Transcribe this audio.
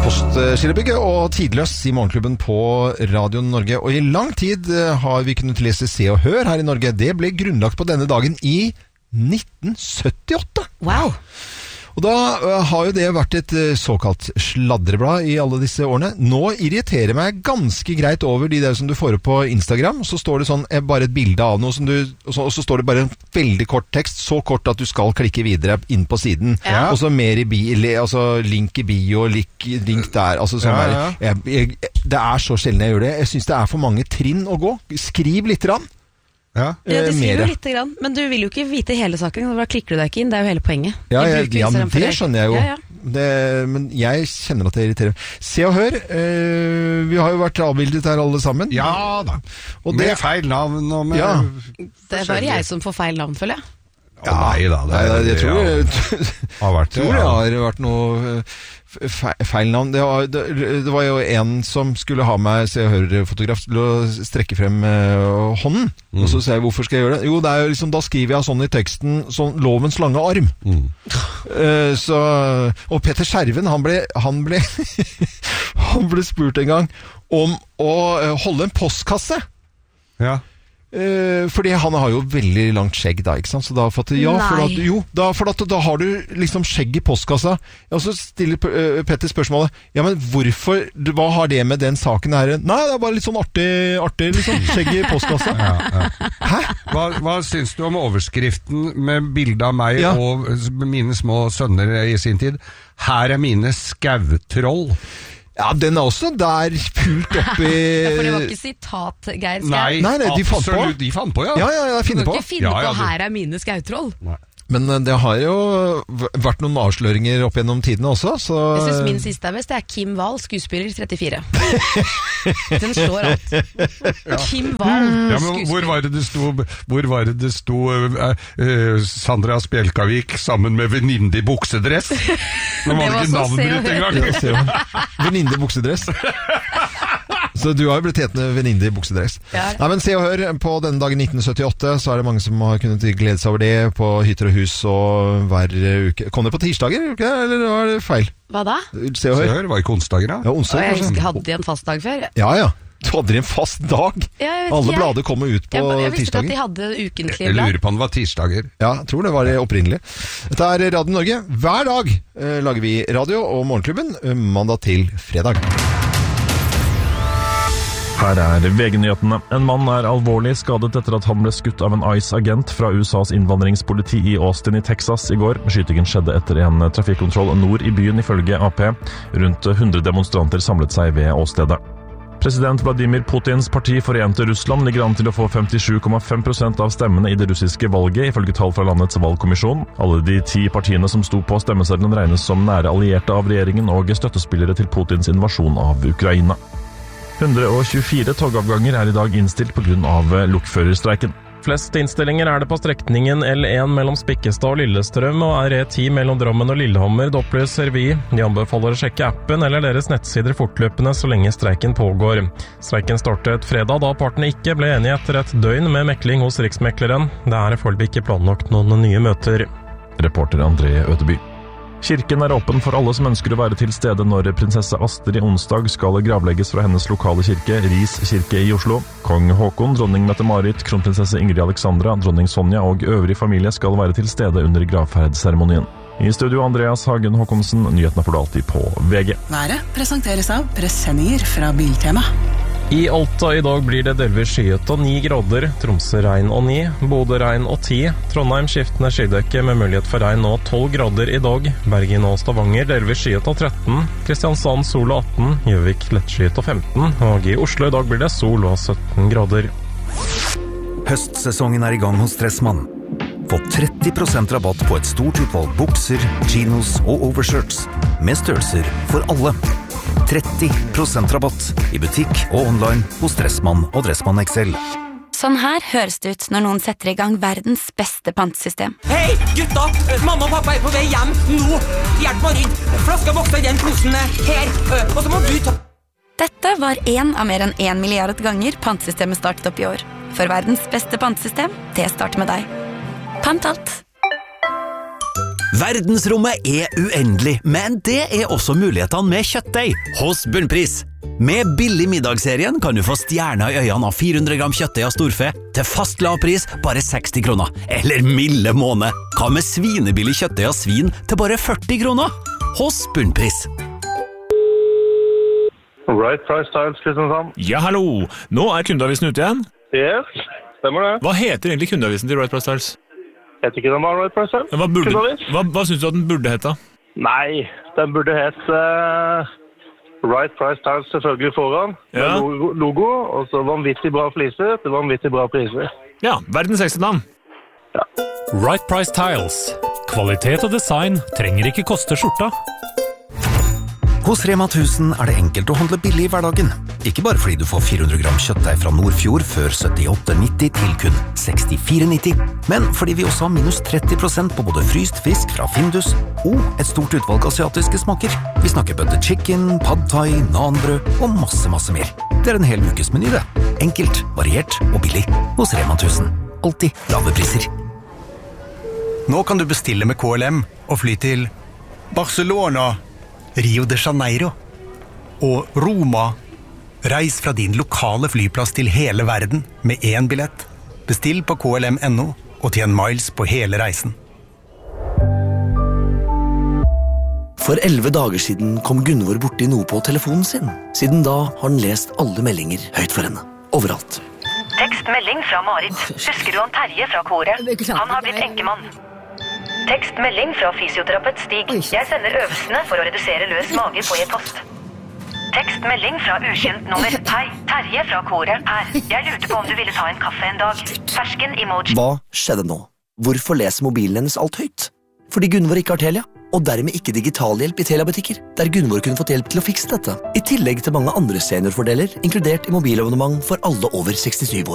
Postskillebygget og Tidløs i Morgenklubben på Radio Norge. Og i lang tid har vi kunnet lese Se og Hør her i Norge. Det ble grunnlagt på denne dagen i 1978. Wow! Og da har jo det vært et såkalt sladreblad i alle disse årene. Nå irriterer meg ganske greit over de der som du får opp på Instagram. Så står det sånn, bare et bilde av noe som og så står det bare en veldig kort tekst, så kort at du skal klikke videre inn på siden. Ja. Og så mer altså link i bio, link der. Altså sånn det er så sjelden jeg gjør det. Jeg synes det er for mange trinn å gå. Skriv litt rann. Ja, de skriver jo litt grann, men du vil jo ikke vite hele saken. Da klikker du deg ikke inn, det er jo hele poenget. Men det skjønner jeg jo. Men jeg kjenner at det irriterer. Se og Hør, vi har jo vært avbildet her alle sammen. Ja da, og med feil navn og med det er bare jeg som får feil navn, føler jeg. Nei da, jeg tror det har vært noe feil navn. Det var jo en som skulle ha meg Se og Hør-fotograf til å strekke frem hånden. Og så sier jeg, hvorfor skal jeg gjøre det? Jo, det er jo liksom, da skriver jeg sånn i teksten, sånn lovens lange arm. Og Petter Skjerven, han ble han ble spurt en gang om å holde en postkasse. Ja. Fordi han har jo veldig langt skjegg da, ikke sant? Så da har fått da har du liksom skjegg i postkassa. Og så stiller Petter spørsmålet, ja, men hvorfor, hva har det med den saken her? Nei, det er bare litt sånn artig liksom, skjegg i postkassa. Hæ? Hva syns du om overskriften med bilde av meg og mine små sønner i sin tid? Her er mine skautroll. Ja, den er også der pult oppi For det var ikke sitat, Geir Skau. Nei, de fant på. Absolutt, de fant på, Ja, jeg finner på. Du kan ikke finne på her er mine skautroll. Nei. Men det har jo vært noen avsløringer opp gjennom tidene også, så... Jeg synes min siste er best, det er Kim Wahl, skuespiller 34. Den slår alt. Kim Wahl, skuespiller. Hvor var det sto Sandra Spjelkavik sammen med venninne i buksedress? Nå var det ikke navnet ditt engang. Venninne i buksedress. Så du har jo blitt hetende venninne i buksedress. Nei, men Se og Hør, på denne dagen 1978 så er det mange som har kunnet glede seg over det på hytter og hus og hver uke. Kom det på tirsdager, eller var det feil? Hva da? Se og Hør var i onsdager, da. Ja, onsdag, jeg hadde de en fast dag før. Ja. Du hadde en fast dag. Alle blader kommer ut på tirsdager. Jeg visste at de hadde ukentlig blad. Jeg lurer på om det var tirsdager. Ja, jeg tror det var det opprinnelig. Dette er Radio Norge. Hver dag lager vi radio og Morgenklubben mandag til fredag. Her er VG-nyhetene. En mann er alvorlig skadet etter at han ble skutt av en ICE-agent fra USAs innvandringspoliti i Austin i Texas i går. Skytingen skjedde etter en trafikkontroll nord i byen ifølge AP. Rundt 100 demonstranter samlet seg ved åstedet. President Vladimir Putins parti Forente Russland ligger an til å få 57,5% av stemmene i det russiske valget, ifølge tall fra landets valgkommisjon. Alle de 10 partiene som sto på stemmeseddelen regnes som nære allierte av regjeringen og støttespillere til Putins invasjon av Ukraina. 124 togavganger er i dag innstilt på grunn av lokførerstreiken. Flest innstillinger er det på strekningen L1 mellom Spikkestad og Lillestrøm og R10 mellom Drammen og Lillehammer, opplyser vi. De anbefaler å sjekke appen eller deres nettsider fortløpende så lenge streiken pågår. Streiken startet fredag da partene ikke ble enige etter et døgn med mekling hos Riksmekleren. Det er foreløpig ikke planlagt noen nye møter. Reporter André Ødeby. Kirken er åpen for alle som ønsker å være til stede når prinsesse Astrid onsdag skal gravlegges fra hennes lokale kirke, Ris kirke i Oslo. Kong Håkon, dronning Mette-Marit, kronprinsesse Ingrid Alexandra, dronning Sonja og øvrig familie skal være til stede under gravferdseremonien. I studio Andreas Hagen Håkonsen, nyhetene får du alltid på VG. Været presenteres av presenninger fra Biltema. I Alta i dag blir det delvis skyet og 9 grader, Tromsø regn og 9, Bodø regn og 10, Trondheim skiftende skydekke med mulighet for regn og 12 grader i dag, Bergen og Stavanger delvis skyet og 13, Kristiansand sol og 18, Gjøvik lettskyet og 15, og i Oslo i dag blir det sol og 17 grader. Høstsesongen er i gang hos Dressmann. Få 30% rabatt på et stort utvalg bukser, chinos og overshirts, med størrelser for alle. 30% rabatt i butikk og online hos Dressmann og Dressmann XL. Sånn her høres det ut når noen setter i gang verdens beste pantesystem. Hei, gutta! Mamma og pappa er på vei hjem nå! Hjelp meg inn! Flaska vokser i den posen her, og så må du ta... Dette var en av mer enn 1 milliard ganger pantesystemet startet opp i år. For verdens beste pantesystem, det starter med deg. Pant alt! Verdensrommet uendelig, men det også mulighetene med kjøttdeig hos Bunnpris. Med billig middagsserien kan du få stjerner i øynene av 400 gram kjøttdeig av storfe til fast lav pris, bare 60 kroner. Eller milde måned. Hva med svinebillig kjøttdeig av svin til bare 40 kroner? Hos Bunnpris. Right Price Tiles, Kristiansand. Ja, hallo. Nå kundeavisen ute igjen. Yes, stemmer det. Hva heter egentlig kundeavisen til Right Price Tiles? Jeg vet ikke den var Right Price Tiles. Hva synes du at den burde hete? Nei, den burde hete Right Price Tiles selvfølgelig foran. Ja. Med logo, og så vanvittig bra fliser til vanvittig bra priser. Ja, verdens ekste navn. Ja. Right Price Tiles. Kvalitet og design trenger ikke koste skjorta. Hos Rema 1000 det enkelt å handle billig i hverdagen. Ikke bare fordi du får 400 gram kjøttdeig fra Nordfjord før 78,90 til kun 64,90, men fordi vi også har minus 30% på både fryst fisk fra Findus og et stort utvalg asiatiske smaker. Vi snakker butter chicken, pad thai, nanbrød og masse mer. Det en hel ukes meny det. Enkelt, variert og billig. Hos Rema 1000. Alltid lave priser. Nå kan du bestille med KLM og fly til Barcelona, Rio de Janeiro og Roma. Reis fra din lokale flyplass til hele verden med én billett. Bestill på KLM.no og tjen miles på hele reisen. For 11 dager siden kom Gunvor borti noe på telefonen sin. Siden da har han lest alle meldinger høyt for henne. Overalt. Tekstmelding fra Marit. Husker du han Terje fra koret? Han har blitt enkemann. Tekstmelding fra fysioterapeut Stig. Jeg sender øvelsene for å redusere løs mage på e-post. Tekstmelding fra ukjent nummer. Hei, Terje fra koret her. Jeg lurte på om du ville ta en kaffe en dag. Fersken emoji. Hva skjedde nå? Hvorfor leser mobilen hennes alt høyt? Fordi Gunvor ikke har Telia, og dermed ikke digitalhjelp i Telia-butikker, der Gunvor kunne fått hjelp til å fikse dette. I tillegg til mange andre seniorfordeler, inkludert i mobilabonnement for alle over 67 år.